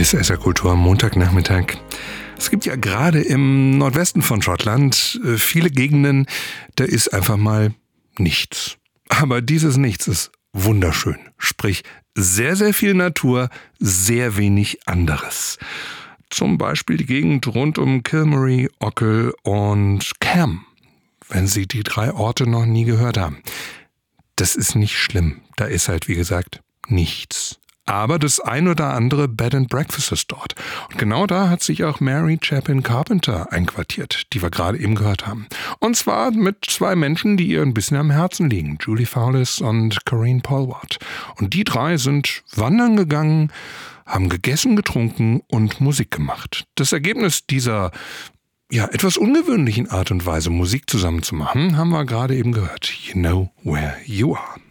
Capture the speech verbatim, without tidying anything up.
Hier ist S R Kultur am Montagnachmittag. Es gibt ja gerade im Nordwesten von Schottland viele Gegenden, da ist einfach mal nichts. Aber dieses Nichts ist wunderschön. Sprich, sehr, sehr viel Natur, sehr wenig anderes. Zum Beispiel die Gegend rund um Kilmary, Ochel und Cam, wenn Sie die drei Orte noch nie gehört haben. Das ist nicht schlimm. Da ist halt, wie gesagt, nichts. Aber das ein oder andere Bed and Breakfast ist dort. Und genau da hat sich auch Mary Chapin Carpenter einquartiert, die wir gerade eben gehört haben. Und zwar mit zwei Menschen, die ihr ein bisschen am Herzen liegen. Julie Fowlis und Corinne Polwart. Und die drei sind wandern gegangen, haben gegessen, getrunken und Musik gemacht. Das Ergebnis dieser ja, etwas ungewöhnlichen Art und Weise, Musik zusammen zu machen, haben wir gerade eben gehört. You know where you are.